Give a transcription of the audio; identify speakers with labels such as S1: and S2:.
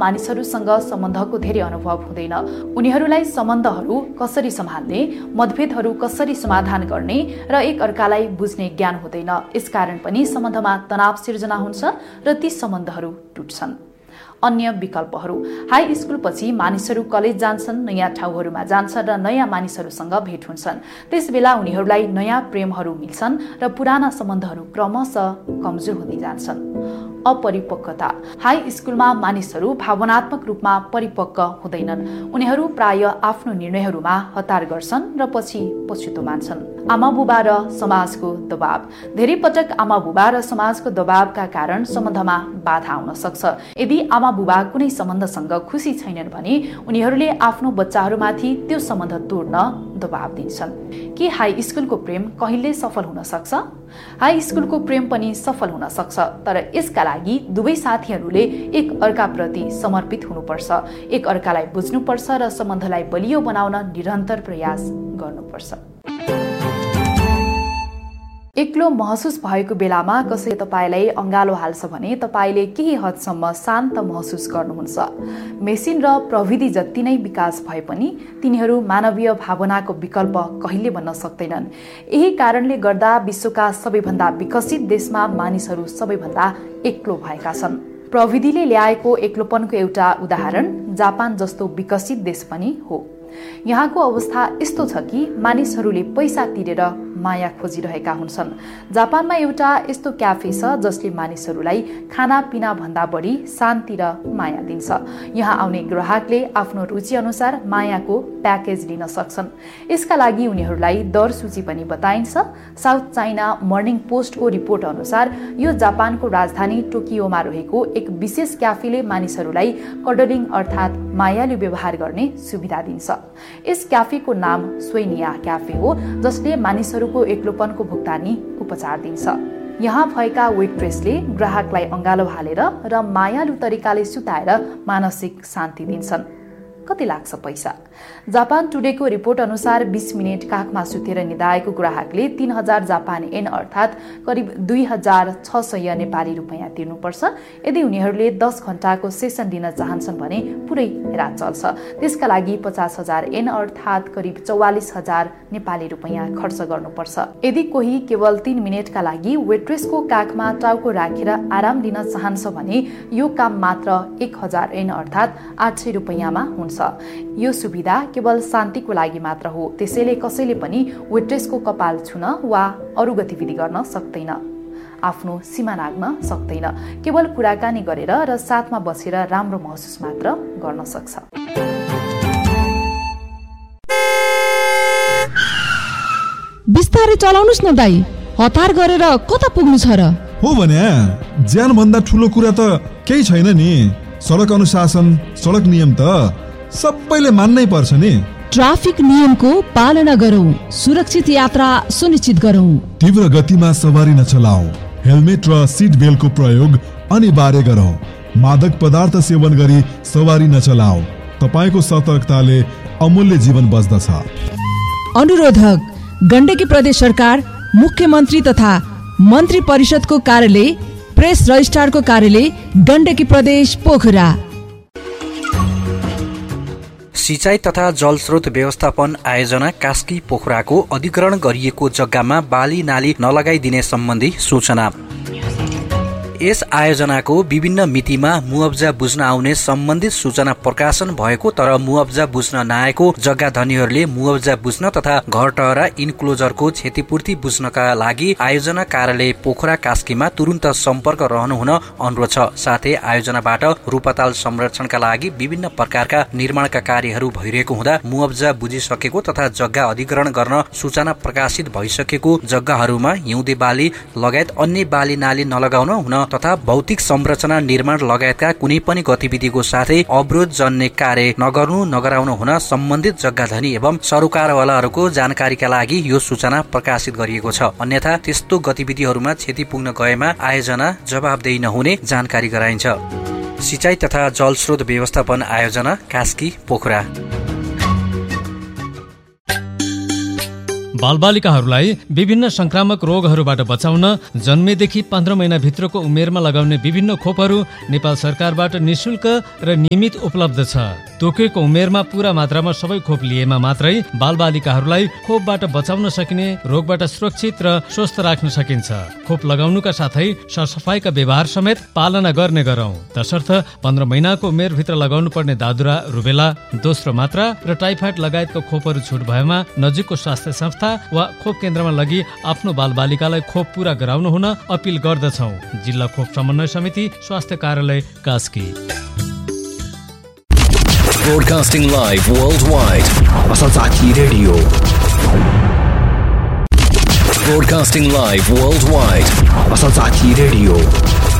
S1: मानिसहरूसँग सम्बन्धको धेरै अनुभव हुँदैन। उनीहरूलाई सम्बन्धहरू कसरी सम्हाल्ने, मतभेदहरू कसरी समाधान गर्ने र एक अर्कालाई बुझ्ने ज्ञान हुँदैन। यसकारण पनि सम्बन्धमा तनाव सिर्जना हुन्छ र ती सम्बन्धहरू टुट्छन्। अन्य विकल्पहरू: हाई स्कुलपछि मानिसहरू कलेज जान्छन्, नयाँ ठाउँहरूमा जान्छन् र नयाँ मानिसहरूसँग भेट हुन्छन्। त्यसबेला उनीहरूलाई नयाँ प्रेमहरू मिल्छन् र पुराना सम्बन्धहरू क्रमशः कमजोर हुँदै जान्छन्। अपरिपक्वता: हाई स्कुलमा मानिसहरू भावनात्मक रूपमा परिपक्व हुँदैनन्। उनीहरू प्राय आफ्नो निर्णयहरूमा हतार गर्छन् र पछि पछुतो मान्छन्। आमाबुबा र समाजको दबाव: धेरै पटक आमाबुबा र समाजको दबावका कारण सम्बन्धमा बाधा आउन सक्छ। यदि आमाबुबा कुनै सम्बन्धसँग खुसी छैनन् भने उनीहरूले आफ्नो बच्चाहरूमाथि त्यो सम्बन्ध तोड्न दबाव दिन्छन्। के हाई स्कुलको प्रेम कहिले सफल हुन सक्छ? हाई स्कुलको प्रेम पनि सफल हुन सक्छ, तर यसका लागि दुवै साथीहरूले एक अर्काप्रति समर्पित हुनुपर्छ, एक अर्कालाई बुझ्नुपर्छ र सम्बन्धलाई बलियो बनाउन निरन्तर प्रयास गर्नुपर्छ। एक्लो महसुस भएको बेलामा कसैले तपाईलाई अंगालो हाल्छ भने तपाईले केही हदसम्म शान्त महसुस गर्नुहुन्छ। मेसिन र प्रविधि जति नै विकास भए पनि तिनीहरू मानवीय भावनाको विकल्प कहिले बन्न सक्दैनन्। यही कारणले गर्दा विश्वका सबैभन्दा विकसित देशमा मानिसहरू सबैभन्दा एक्लो भएका छन्। प्रविधिले ल्याएको एक्लोपनको एउटा उदाहरण जापान जस्तो विकसित देश पनि हो। यहाँको अवस्था यस्तो छ कि मानिसहरूले पैसा तिरेर माया खोजिरहेका हुन्छन्। जापानमा एउटा यस्तो क्याफे छ जसले मानिसहरूलाई खानापिना भन्दा बढी शान्ति र माया दिन्छ। यहाँ आउने ग्राहकले आफ्नो रुचि अनुसार मायाको प्याकेज लिन सक्छन्। यसका लागि उनीहरूलाई दर सूची पनि बताइन्छ। साउथ चाइना मर्निङ पोस्टको रिपोर्ट अनुसार यो जापानको राजधानी टोकियोमा रहेको एक विशेष क्याफेले मानिसहरूलाई कडलिङ अर्थात् मायालु व्यवहार गर्ने सुविधा दिन्छ। यस क्याफेको नाम स्वेनिया क्याफे हो, जसले मानिसहरूको एक्लोपनको भुक्तानी उपचार दिन्छ। यहाँ भएका वेट्रेसले ग्राहकलाई अंगालो हालेर र मायालु तरिकाले सुताएर मानसिक शान्ति दिन्छन्। कति लाग्छ पैसा? जापान टुडेको रिपोर्ट अनुसार 20 मिनेट काखमा सुतेर निदाएको ग्राहकले 3000 जापानी येन अर्थात् करिब 2600 नेपाली रुपैयाँ तिर्नुपर्छ। यदि उनीहरूले 10 घण्टाको सेसन दिन चाहन्छन् भने पुरै रात चल्छ। त्यसका लागि 50,000 येन अर्थात् करिब 44,000 नेपाली रुपैयाँ खर्च गर्नुपर्छ। यदि कोही केवल 3 मिनेटका लागि वेट्रेसको काखमा टाउको राखेर आराम लिन चाहन्छ भने यो काम मात्र 1000 येन अर्थात् 800 रुपैयाँमा हुन्छ। यो सुविधा केवल शान्तिको लागि मात्र हो, त्यसैले कसैले पनि वेट्रेसको कपाल छुन वा अरू गतिविधि गर्न सक्दैन, आफ्नो सीमा नाग्न सक्दैन। केवल कुराकानी गरेर र साथमा बसेर राम्रो महसुस मात्र गर्न सक्छ।
S2: बिस्तारै चलाउनुस् न दाइ, हतार गरेर कता पुग्नु छ र?
S3: हो भने ज्यान भन्दा ठुलो कुरा त केही छैन नि। सडक अनुशासन, सडक नियम त सबैले मान्नै पर्छ नि।
S2: ट्राफिक नियमको पालना गरौँ, सुरक्षित यात्रा सुनिश्चित गरौँ।
S3: तीव्र गतिमा सवारी नचलाऊ, हेलमेट र सिट बेल्टको प्रयोग अनिवार्य गरौँ। मादक पदार्थ सेवन गरी सवारी नचलाऊ, तपाईको सतर्कताले अमूल्य जीवन बच्दछ।
S2: अनुरोधक गण्डकी प्रदेश सरकार, मुख्यमन्त्री तथा मन्त्री परिषदको कार्यालय, प्रेस रजिस्ट्रारको कार्यालय, गण्डकी प्रदेश पोखरा।
S4: सिंचाई तथा जलस्रोत व्यवस्थापन आयोजना कास्की पोखराको अधिग्रहण गरिएको जग्गामा बाली नाली नलगाइदिने सम्बन्धी सूचना। यस आयोजनाको विभिन्न मितिमा मुआब्जा बुझ्न आउने सम्बन्धित सूचना प्रकाशन भएको, तर मुआब्जा बुझ्न नआएको जग्गा धनीहरूले मुआब्जा बुझ्न तथा घरटहरा इन्क्लोजरको क्षतिपूर्ति बुझ्नका लागि आयोजना कार्यालय पोखरा कास्कीमा तुरुन्त सम्पर्क रहनुहुन अनुरोध छ। साथै आयोजनाबाट रूपाताल संरक्षणका लागि विभिन्न प्रकारका निर्माणका कार्यहरू भइरहेको हुँदा मुआब्जा बुझिसकेको तथा जग्गा अधिग्रहण गर्न सूचना प्रकाशित भइसकेको जग्गाहरूमा हिउँदे बाली लगायत अन्य बाली नाली नलगाउन हुन तथा भौतिक संरचना निर्माण लगायतका कुनै पनि गतिविधिको साथै अवरोध जन्ने कार्य नगर्नु नगराउनु हुन सम्बन्धित जग्गाधनी एवं सरोकारवालाहरूको जानकारीका लागि यो सूचना प्रकाशित गरिएको छ। अन्यथा त्यस्तो गतिविधिहरूमा क्षति पुग्न गएमा आयोजना जवाबदेही नहुने जानकारी गराइन्छ। सिंचाई तथा जलस्रोत व्यवस्थापन आयोजना कास्की पोखरा।
S5: बालबालिकाहरूलाई विभिन्न संक्रामक रोगहरूबाट बचाउन जन्मेदेखि 15 महिनाभित्रको उमेरमा लगाउने विभिन्न खोपहरू नेपाल सरकारबाट निशुल्क र नियमित उपलब्ध छ। तोकेको उमेरमा पूरा मात्रामा सबै खोप लिएमा मात्रै बालबालिकाहरूलाई खोपबाट बचाउन सकिने, रोगबाट सुरक्षित र स्वस्थ राख्न सकिन्छ। खोप लगाउनुका साथै सरसफाइका व्यवहार समेत पालना गर्ने गरौँ। तसर्थ 15 महिनाको उमेरभित्र लगाउनु पर्ने दादुरा, रुबेला, दोस्रो मात्रा र टाइफाइड लगायतका खोपहरू छुट भएमा नजिकको स्वास्थ्य संस्था वा खोप केन्द्रमा लगी आफ्नो बालबालिकालाई खोप पूरा गराउनु हुन अपिल गर्दछौँ। जिल्ला खोप समन्वय समिति, स्वास्थ्य कार्यालय, Kaski.
S6: Broadcasting live worldwide. Asal Saathi Radio. Broadcasting live worldwide. Asal Saathi Radio.